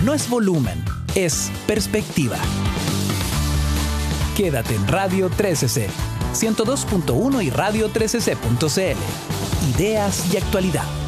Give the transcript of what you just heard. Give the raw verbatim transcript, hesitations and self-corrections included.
no es volumen, es perspectiva. Quédate en Radio trece C, ciento dos punto uno y radio trece c punto c l. Ideas y actualidad.